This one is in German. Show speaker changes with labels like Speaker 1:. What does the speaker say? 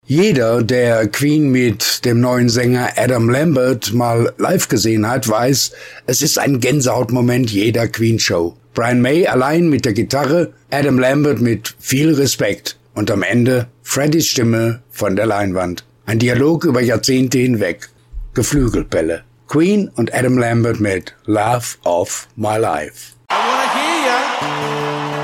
Speaker 1: Jeder, der Queen mit dem neuen Sänger Adam Lambert mal live gesehen hat, weiß, es ist ein Gänsehautmoment jeder Queen-Show. Brian May allein mit der Gitarre, Adam Lambert mit viel Respekt und am Ende Freddys Stimme von der Leinwand. Ein Dialog über Jahrzehnte hinweg. Geflügelbälle. Queen und Adam Lambert mit Love of My Life.
Speaker 2: I wanna hear ya.